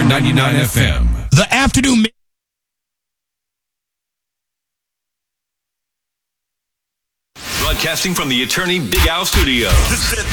Power 99 FM. The afternoon. Broadcasting from the Attorney Big Al Studio.